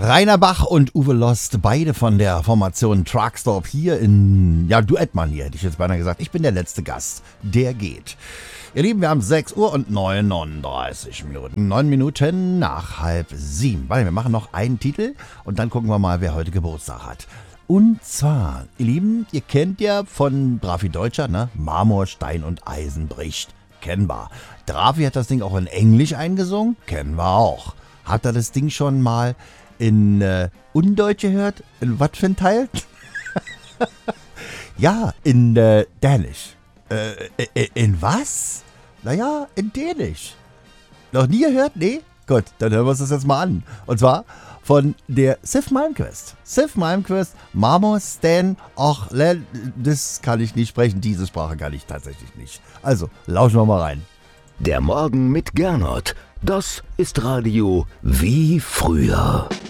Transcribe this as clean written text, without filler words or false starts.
Rainer Bach und Uwe Lost, beide von der Formation Truckstop hier in, Duettmann hier, hätte ich jetzt beinahe gesagt. Ich bin der letzte Gast, der geht. Ihr Lieben, wir haben 6 Uhr und 39 Minuten. 9 Minuten nach 6:30. Weil wir machen noch einen Titel und dann gucken wir mal, wer heute Geburtstag hat. Und zwar, ihr Lieben, ihr kennt ja von Drafi Deutscher, ne? Marmor, Stein und Eisen bricht. Kennen wir. Drafi hat das Ding auch in Englisch eingesungen. Kennen wir auch. Habt ihr das Ding schon mal in Undeutsch gehört? In was für ein Teil? Ja, in Dänisch. In was? Naja, in Dänisch. Noch nie gehört? Nee? Gut, dann hören wir uns das jetzt mal an. Und zwar von der Sif Malmquist. Sif Malmquist, Marmor, Stan, das kann ich nicht sprechen. Diese Sprache kann ich tatsächlich nicht. Also, lauschen wir mal rein. Der Morgen mit Gernot. Das ist Radio wie früher.